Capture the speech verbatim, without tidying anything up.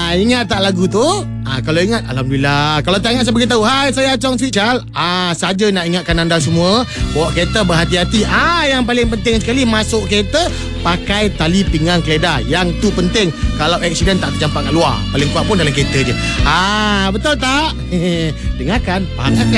Ah, ingat tak lagu tu? Ah, kalau ingat, Alhamdulillah. Kalau tak ingat, saya beritahu. Hai, saya Chong Sweet Chal. Ah, saja nak ingatkan anda semua, bawa kereta berhati-hati. Ah, yang paling penting sekali, masuk kereta pakai tali pinggang keledar. Yang tu penting. Kalau aksiden tak tercampak kat luar. Paling kuat pun dalam kereta je. Ah, betul tak? Dengarkan, faham tak?